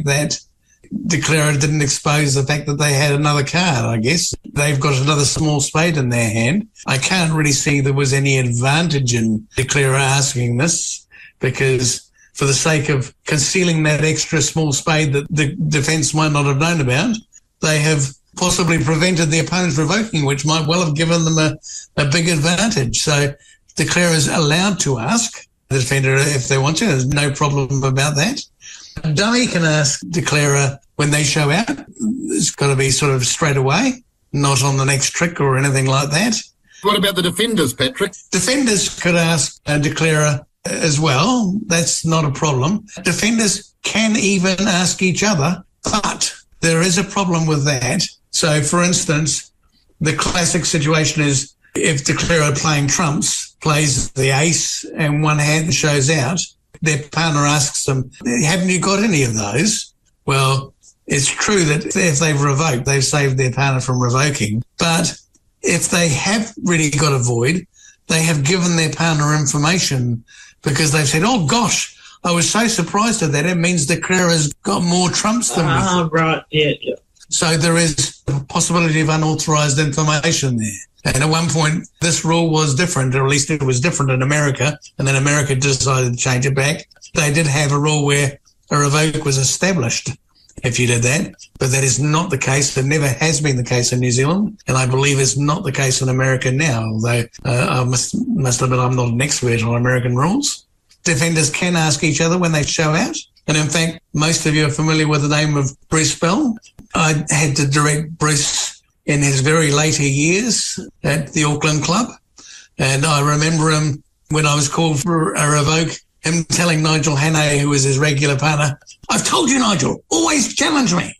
fact that Declara didn't expose the fact that they had another card, I guess. They've got another small spade in their hand. I can't really see there was any advantage in Declara asking this, because for the sake of concealing that extra small spade that the defence might not have known about, they have possibly prevented the opponent's revoking, which might well have given them a big advantage. So Declara is allowed to ask the defender if they want to. There's no problem about that. Dummy can ask Declara when they show out. It's got to be sort of straight away, not on the next trick or anything like that. What about the defenders, Patrick? Defenders could ask Declara as well. That's not a problem. Defenders can even ask each other, but there is a problem with that. So, for instance, the classic situation is if Declara playing trumps plays the ace and one hand shows out, their partner asks them, haven't you got any of those? Well, it's true that if they've revoked, they've saved their partner from revoking. But if they have really got a void, they have given their partner information because they've said, oh, gosh, I was so surprised at that. It means Declara's got more trumps than me. Ah, right, yeah. So there is a possibility of unauthorised information there. And at one point, this rule was different, or at least it was different in America, and then America decided to change it back. They did have a rule where a revoke was established if you did that, but that is not the case. It never has been the case in New Zealand, and I believe it's not the case in America now, although I must admit I'm not an expert on American rules. Defenders can ask each other when they show out, and in fact, most of you are familiar with the name of Bruce Bell. I had to direct Bruce in his very later years at the Auckland Club, and I remember him when I was called for a revoke, him telling Nigel Hannay, who was his regular partner, I've told you, Nigel, always challenge me.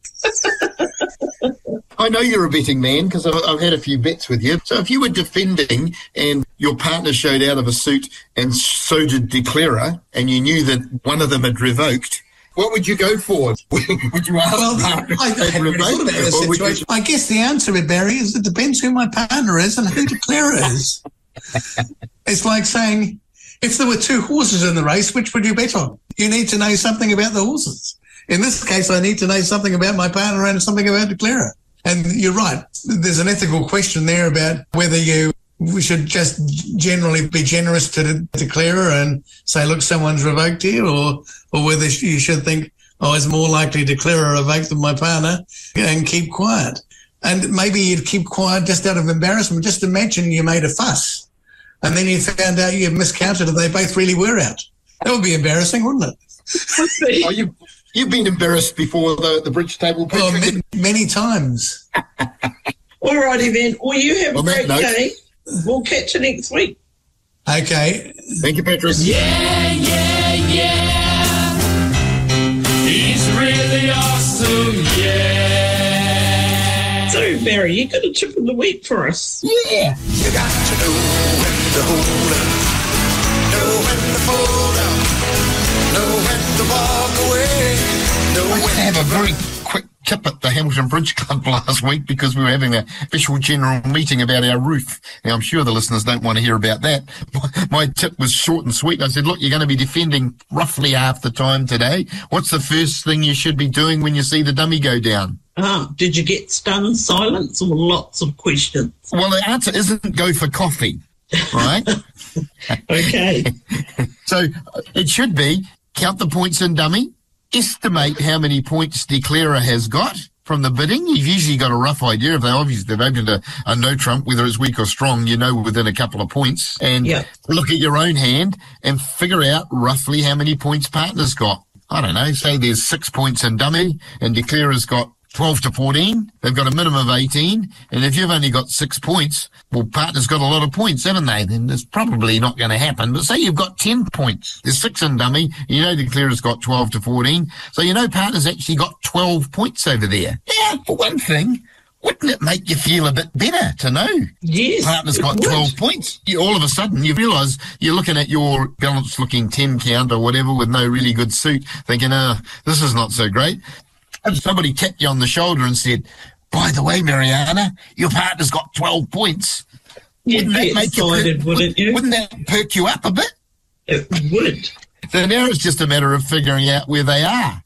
I know you're a betting man because I've had a few bets with you. So if you were defending and your partner showed out of a suit and so did Declara, and you knew that one of them had revoked, what would you go for? Would you ask? Well, I hadn't really thought about this situation. I guess the answer, Barry, is it depends who my partner is and who Declara is. It's like saying, if there were two horses in the race, which would you bet on? You need to know something about the horses. In this case, I need to know something about my partner and something about Declara. And you're right. There's an ethical question there about whether we should just generally be generous to Declara and say, look, someone's revoked here, or whether you should think, oh, it's more likely Declara revoked than my partner, and keep quiet. And maybe you'd keep quiet just out of embarrassment. Just imagine you made a fuss and then you found out you miscounted and they both really were out. That would be embarrassing, wouldn't it? Oh, you've been embarrassed before the bridge table, Patrick? Oh, many times. All righty then. Well, you have a great day. We'll catch you next week. Okay. Thank you, Patrick. Yeah, yeah, yeah. He's really awesome, yeah. So, Barry, you got a tip of the week for us. Yeah. You got to know when to hold up, know when to fold up, know when to walk away, know when to have a very quick tip at the Hamilton Bridge Club last week because we were having a official general meeting about our roof. Now, I'm sure the listeners don't want to hear about that. My tip was short and sweet. I said, look, you're going to be defending roughly half the time today. What's the first thing you should be doing when you see the dummy go down? Did you get stunned silence or lots of questions? Well, the answer isn't go for coffee, right? Okay. So it should be count the points in dummy, estimate how many points Declara has got from the bidding. You've usually got a rough idea. If they've opened a no trump, whether it's weak or strong, you know within a couple of points. And look at your own hand and figure out roughly how many points partner's got. I don't know, say there's 6 points in dummy and Declara's got 12 to 14. They've got a minimum of 18. And if you've only got 6 points, well, partner's got a lot of points, haven't they? Then it's probably not going to happen. But say you've got 10 points. There's 6 in dummy. You know Declara's got 12 to 14. So you know partner's actually got 12 points over there. Yeah, for one thing, wouldn't it make you feel a bit better to know? Yes. Partner's got 12 points. All of a sudden, you realise you're looking at your balanced-looking 10 count or whatever with no really good suit, thinking, this is not so great. If somebody tapped you on the shoulder and said, by the way, Mariana, your partner's got 12 points. Wouldn't that make excited, wouldn't you? Wouldn't that perk you up a bit? It would. So now it's just a matter of figuring out where they are.